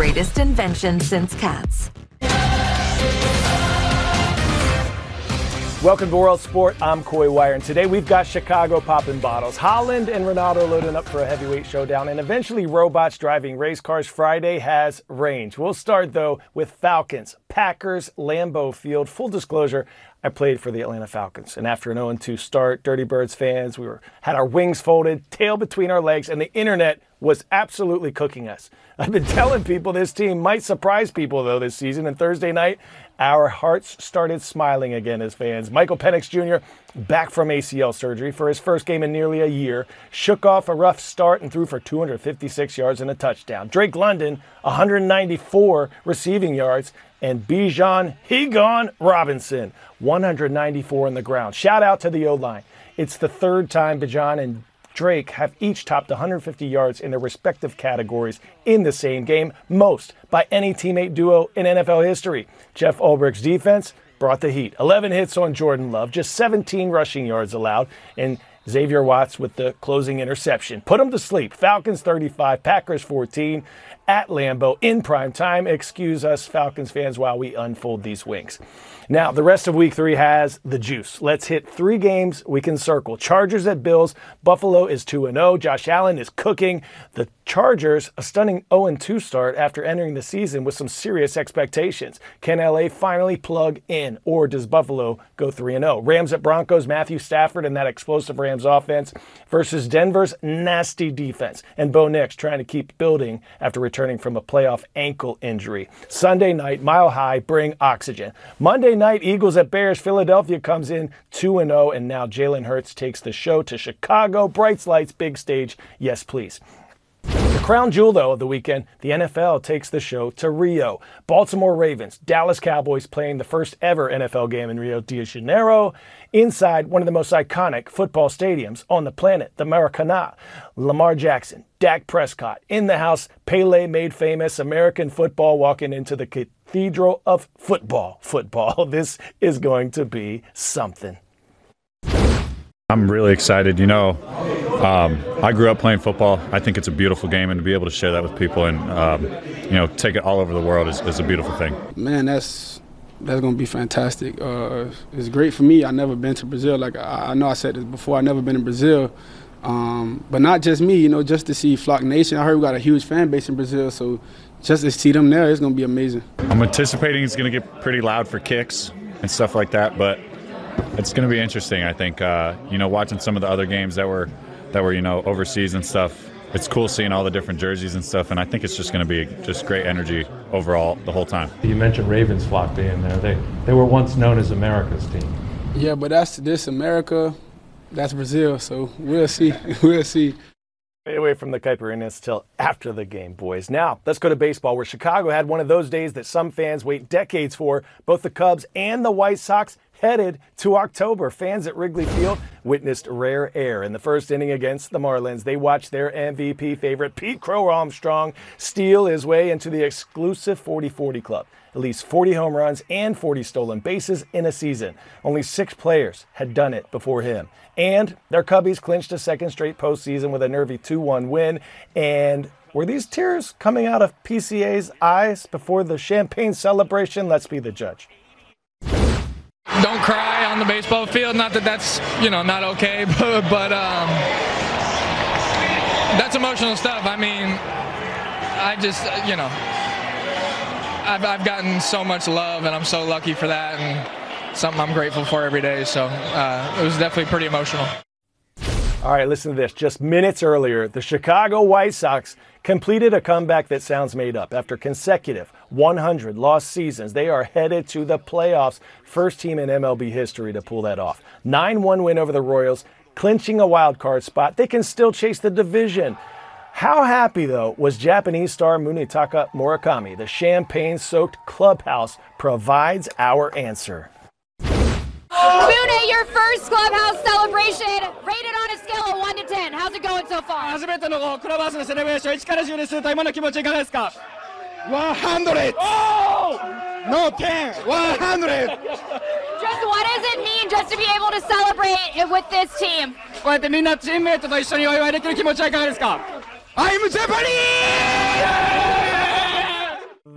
greatest invention since cats. Welcome to World Sport. I'm Coy Wire, and today we've got Chicago popping bottles, Holland and Ronaldo loading up for a heavyweight showdown, and eventually robots driving race cars. Friday has range. We'll start, though, with Falcons, Packers, Lambeau Field. Full disclosure, I played for the Atlanta Falcons, and after an 0-2 start, Dirty Birds fans, had our wings folded, tail between our legs, and the internet was absolutely cooking us. I've been telling people this team might surprise people, though, this season, and Thursday night, our hearts started smiling again as fans. Michael Penix Jr., back from ACL surgery for his first game in nearly a year, shook off a rough start and threw for 256 yards and a touchdown. Drake London, 194 receiving yards, and Bijan "He-Gone" Robinson, 194 on the ground. Shout out to the O-line. It's the third time Bijan and Drake have each topped 150 yards in their respective categories in the same game, most by any teammate duo in NFL history. Jeff Ulbricht's defense brought the heat. 11 hits on Jordan Love, just 17 rushing yards allowed, and Xavier Watts with the closing interception. Put them to sleep. Falcons 35, Packers 14 at Lambeau in prime time. Excuse us, Falcons fans, while we unfold these wings. Now, the rest of week 3 has the juice. Let's hit 3 games we can circle. Chargers at Bills. Buffalo is 2-0. Josh Allen is cooking. The Chargers, a stunning 0-2 start after entering the season with some serious expectations. Can LA finally plug in, or does Buffalo go 3-0? Rams at Broncos. Matthew Stafford and that explosive Rams offense versus Denver's nasty defense. And Bo Nix trying to keep building after returning from a playoff ankle injury. Sunday night, Mile High, bring oxygen. Monday night, Eagles at Bears. Philadelphia comes in 2-0, and now Jalen Hurts takes the show to Chicago. Brights, lights, big stage. Yes, please. The crown jewel, though, of the weekend, the NFL takes the show to Rio. Baltimore Ravens, Dallas Cowboys playing the first ever NFL game in Rio de Janeiro inside one of the most iconic football stadiums on the planet, the Maracanã. Lamar Jackson, Dak Prescott, in the house, Pele made famous, American football walking into the cathedral of football. This is going to be something. I'm really excited. I grew up playing football. I think it's a beautiful game, and to be able to share that with people and, take it all over the world is a beautiful thing. Man, that's going to be fantastic. It's great for me. I've never been to Brazil. Like I know I said this before, I've never been in Brazil. But not just me, just to see Flock Nation. I heard we got a huge fan base in Brazil, so just to see them there, it's going to be amazing. I'm anticipating it's going to get pretty loud for kicks and stuff like that, but it's going to be interesting, I think. Watching some of the other games that were overseas and stuff, it's cool seeing all the different jerseys and stuff, and I think it's just going to be just great energy overall the whole time. You mentioned Ravens flock being there. They were once known as America's team. Yeah, but this America, that's Brazil, so we'll see. We'll see. Stay away from the caipirinhas till after the game, boys. Now, let's go to baseball, where Chicago had one of those days that some fans wait decades for. Both the Cubs and the White Sox headed to October. Fans at Wrigley Field witnessed rare air in the first inning against the Marlins. They watched their MVP favorite, Pete Crow Armstrong, steal his way into the exclusive 40-40 club. At least 40 home runs and 40 stolen bases in a season. Only 6 players had done it before him. And their Cubbies clinched a second straight postseason with a nervy 2-1 win. And were these tears coming out of PCA's eyes before the champagne celebration? Let's be the judge. Don't cry on the baseball field. Not that that's, not okay, but that's emotional stuff. I mean, I just, I've gotten so much love, and I'm so lucky for that, and something I'm grateful for every day. So it was definitely pretty emotional. All right, listen to this. Just minutes earlier, the Chicago White Sox completed a comeback that sounds made up. After consecutive 100 lost seasons, they are headed to the playoffs. First team in MLB history to pull that off. 9-1 win over the Royals, clinching a wild card spot. They can still chase the division. How happy, though, was Japanese star Munetaka Murakami? The champagne-soaked clubhouse provides our answer. Mune, your first clubhouse celebration, rated on a scale of 1 to 10. How's it going so far? 初めてのクラブハウスのセレブレーション1から10ですと今の気持ちいかがですか ?100! Oh! No 10! 100! Just what does it mean just to be able to celebrate with this team? こうやってみんなチームメイトと一緒にお祝いできる気持ちはいかがですか ?I'm Japanese!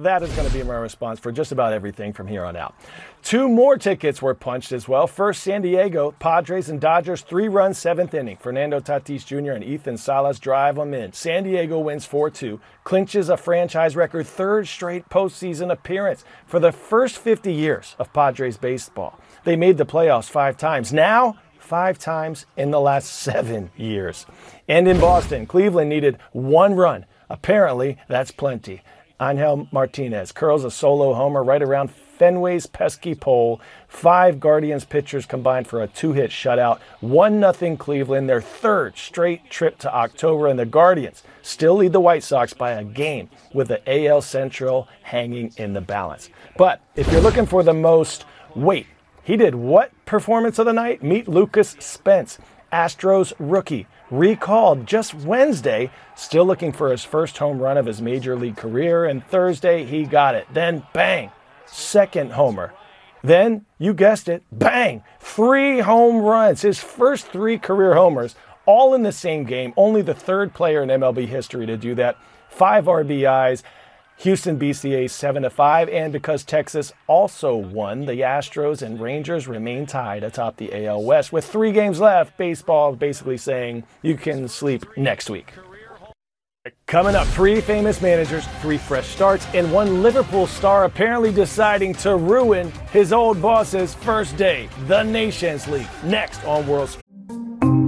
that is going to be my response for just about everything from here on out. 2 more tickets were punched as well. First, San Diego, Padres and Dodgers, 3-run 7th inning. Fernando Tatis Jr. and Ethan Salas drive them in. San Diego wins 4-2, clinches a franchise record 3rd straight postseason appearance for the first 50 years of Padres baseball. They made the playoffs 5 times. Now, 5 times in the last 7 years. And in Boston, Cleveland needed 1 run. Apparently, that's plenty. Angel Martinez curls a solo homer right around Fenway's pesky pole. 5 Guardians pitchers combined for a 2-hit shutout. 1-0 Cleveland, their 3rd straight trip to October, and the Guardians still lead the White Sox by a game with the AL Central hanging in the balance. But if you're looking for the most, wait, he did what performance of the night? Meet Lucas Spence, Astros rookie, recalled just Wednesday, still looking for his first home run of his major league career, and Thursday he got it. Then bang, 2nd homer. Then, you guessed it, bang, 3 home runs, his first 3 career homers, all in the same game, only the 3rd player in MLB history to do that. 5 RBIs. Houston beats the A's 7-5, and because Texas also won, the Astros and Rangers remain tied atop the AL West. With 3 games left, baseball basically saying you can sleep next week. Coming up, 3 famous managers, 3 fresh starts, and 1 Liverpool star apparently deciding to ruin his old boss's first day. The Nations League, next on World Sports.